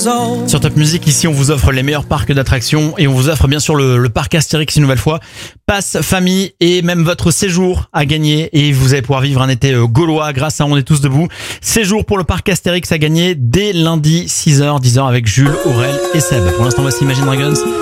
Sur Top Music, ici on vous offre les meilleurs parcs d'attractions et on vous offre bien sûr le parc Astérix une nouvelle fois. Passe famille et même votre séjour à gagner et vous allez pouvoir vivre un été gaulois grâce à On est tous debout. Séjour pour le parc Astérix à gagner dès lundi 6h, 10h avec Jules, Aurel et Seb. Pour l'instant voici Imagine Dragons